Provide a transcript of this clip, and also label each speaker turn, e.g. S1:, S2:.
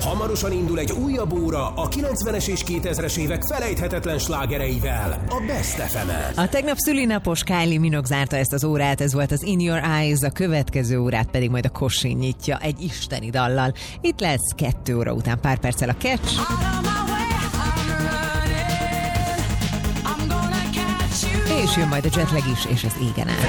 S1: Hamarosan indul egy újabb óra a 90-es és 2000-es évek felejthetetlen slágereivel, a Best FM-en.
S2: A tegnap szülinapos Kylie Minogue zárta ezt az órát, ez volt az In Your Eyes, a következő órát pedig majd a Kosin nyitja egy isteni dallal. Itt lesz 2 óra után pár perccel a Catch. És jön majd a Jetlag is, és az égen át.